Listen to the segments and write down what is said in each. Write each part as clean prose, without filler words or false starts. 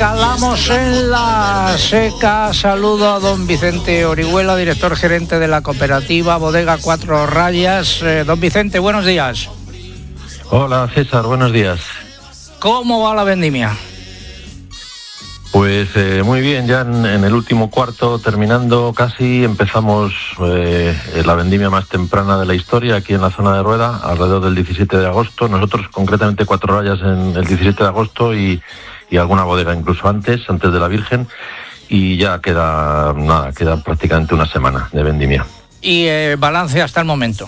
Calamos en la Seca. Saludo a don Vicente Orihuela, director gerente de la cooperativa Bodega Cuatro Rayas. Don Vicente, buenos días. Hola César, buenos días. ¿Cómo va la vendimia? Pues muy bien, ya en el último cuarto, terminando casi, empezamos la vendimia más temprana de la historia aquí en la zona de Rueda, alrededor del 17 de agosto. Nosotros concretamente Cuatro Rayas en el 17 de agosto y alguna bodega incluso antes de la Virgen, y ya queda prácticamente una semana de vendimia. ¿Y balance hasta el momento?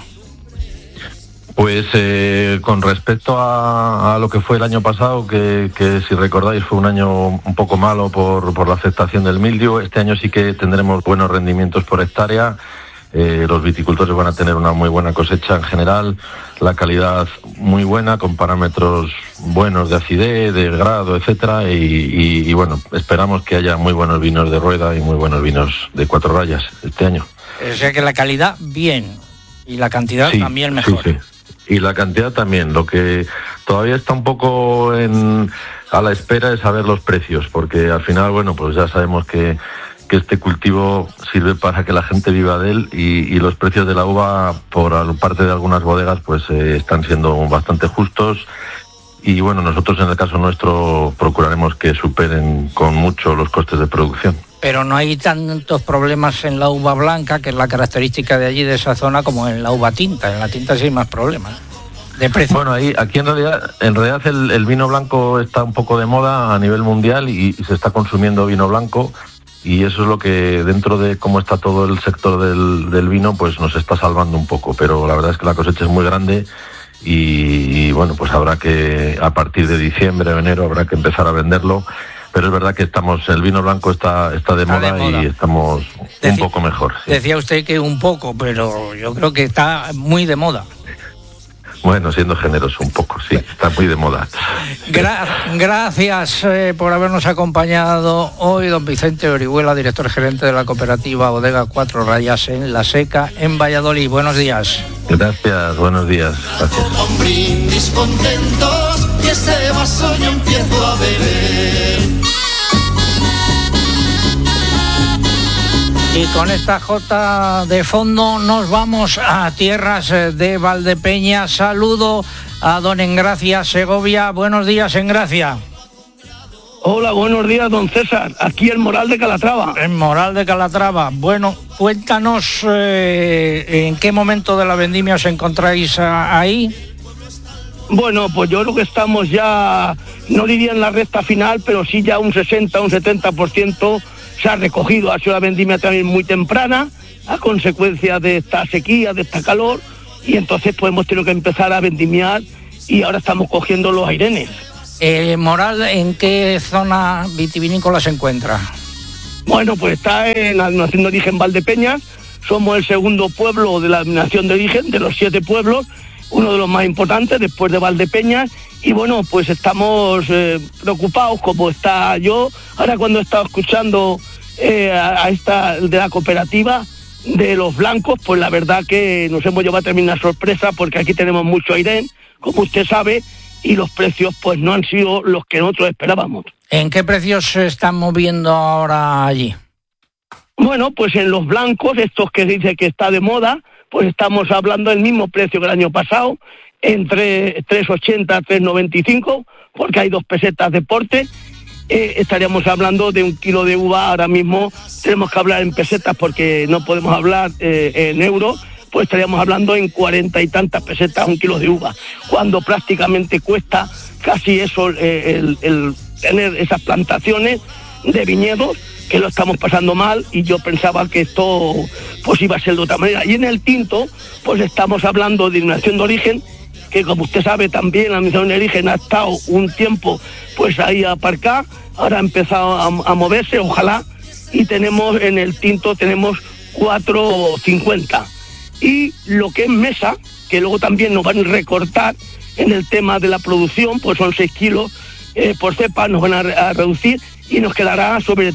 Pues con respecto a lo que fue el año pasado, que si recordáis fue un año un poco malo por la afectación del mildiu, este año sí que tendremos buenos rendimientos por hectárea. Los viticultores van a tener una muy buena cosecha en general, la calidad muy buena, con parámetros buenos de acidez, de grado, etcétera, y bueno, esperamos que haya muy buenos vinos de Rueda y muy buenos vinos de Cuatro Rayas este año. O sea que la calidad bien, y la cantidad sí, también mejor. Sí. Y la cantidad también. Lo que todavía está un poco a la espera es saber los precios, porque al final, bueno, pues ya sabemos que este cultivo sirve para que la gente viva de él, y los precios de la uva por parte de algunas bodegas pues están siendo bastante justos, y bueno, nosotros en el caso nuestro procuraremos que superen con mucho los costes de producción. Pero no hay tantos problemas en la uva blanca, que es la característica de allí, de esa zona, como en la uva tinta. En la tinta sí hay más problemas de precio. Bueno, aquí en realidad el vino blanco está un poco de moda a nivel mundial, y se está consumiendo vino blanco, y eso es lo que, dentro de cómo está todo el sector del vino, pues nos está salvando un poco. Pero la verdad es que la cosecha es muy grande, y bueno, pues habrá que, a partir de diciembre o enero, habrá que empezar a venderlo. Pero es verdad que el vino blanco está de moda y estamos un poco mejor. Sí. Decía usted que un poco, pero yo creo que está muy de moda. Bueno, siendo generoso un poco, sí, está muy de moda. Gracias por habernos acompañado hoy, don Vicente Orihuela, director gerente de la cooperativa Bodega Cuatro Rayas en La Seca, en Valladolid. Buenos días. Gracias, buenos días. Gracias. Con brindis contentos y este vaso yo empiezo a beber. Y con esta jota de fondo nos vamos a tierras de Valdepeñas. Saludo a don Engracia Segovia. Buenos días, Engracia. Hola, buenos días, don César. Aquí en Moral de Calatrava. En Moral de Calatrava. Bueno, cuéntanos en qué momento de la vendimia os encontráis ahí. Bueno, pues yo creo que estamos ya, no diría en la recta final, pero sí ya un 60, un 70% se ha recogido. Ha sido la vendimia también muy temprana, a consecuencia de esta sequía, de esta calor, y entonces pues hemos tenido que empezar a vendimiar, y ahora estamos cogiendo los airenes. Moral, ¿en qué zona vitivinícola se encuentra? Bueno, pues está en la denominación de origen Valdepeñas. Somos el segundo pueblo de la denominación de origen, de los 7 pueblos, uno de los más importantes después de Valdepeñas. Y bueno, pues estamos preocupados, como está yo. Ahora, cuando he estado escuchando a esta de la cooperativa de los blancos, pues la verdad que nos hemos llevado también una sorpresa, porque aquí tenemos mucho airén, como usted sabe, y los precios pues no han sido los que nosotros esperábamos. ¿En qué precios se están moviendo ahora allí? Bueno, pues en los blancos, estos que dice que está de moda, pues estamos hablando del mismo precio que el año pasado, entre 3,80, 3,95, porque hay 2 pesetas de porte. Estaríamos hablando de un kilo de uva. Ahora mismo tenemos que hablar en pesetas porque no podemos hablar en euros. Pues estaríamos hablando en 40 y tantas pesetas un kilo de uva, cuando prácticamente cuesta casi eso el tener esas plantaciones de viñedos, que lo estamos pasando mal, y yo pensaba que esto pues iba a ser de otra manera. Y en el tinto pues estamos hablando de denominación de origen, que como usted sabe también la denominación de origen ha estado un tiempo pues ahí aparcada, ahora ha empezado a moverse, ojalá, y tenemos en el tinto tenemos 4,50. Y lo que es mesa, que luego también nos van a recortar en el tema de la producción, pues son 6 kilos por cepa, nos van a reducir, y nos quedará sobre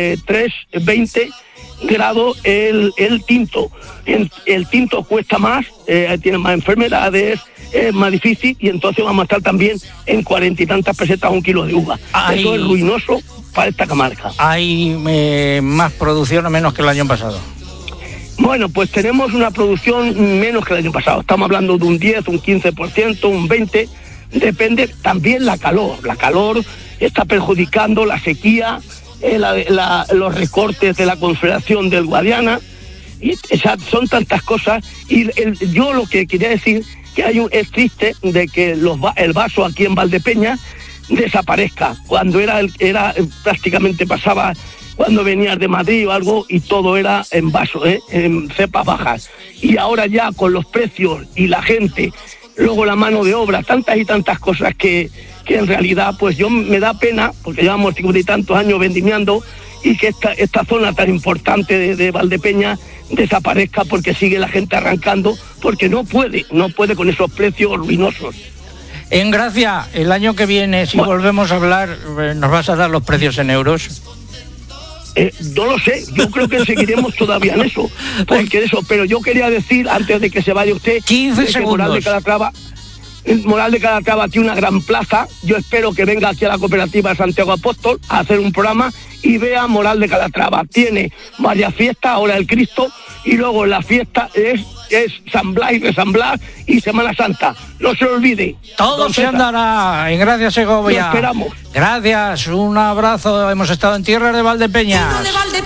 3,20 grados el tinto. El tinto cuesta más, tiene más enfermedades, es más difícil, y entonces vamos a estar también en 40 y tantas pesetas un kilo de uva. Ay. Eso es ruinoso para esta comarca. ¿Hay más producción o menos que el año pasado? Bueno, pues tenemos una producción menos que el año pasado. Estamos hablando de un 10, un 15%, un 20%. Depende también la calor. La calor está perjudicando la sequía, los recortes de la Confederación del Guadiana. Y son tantas cosas. Y yo lo que quería decir que es triste de que el vaso aquí en Valdepeñas desaparezca. Cuando era prácticamente pasaba cuando venías de Madrid o algo y todo era en vaso, en cepas bajas. Y ahora ya con los precios y la gente, luego la mano de obra, tantas y tantas cosas que en realidad pues yo me da pena, porque llevamos 50 y tantos años vendimiando, y que esta zona tan importante de Valdepeñas desaparezca porque sigue la gente arrancando, porque no puede con esos precios ruinosos. En Gracia, el año que viene, si volvemos a hablar, ¿nos vas a dar los precios en euros? No lo sé, yo creo que seguiremos todavía en eso, pero yo quería decir, antes de que se vaya usted, 15 segundos. Moral de Calatrava tiene una gran plaza. Yo espero que venga aquí a la cooperativa de Santiago Apóstol a hacer un programa y vea Moral de Calatrava. Tiene varias fiestas, ahora el Cristo, y luego la fiesta es San Blas y San Blas y Semana Santa. No se olvide. Todo se andará en Gracia, Segovia. Lo esperamos. Gracias, un abrazo. Hemos estado en tierras de Valdepeñas.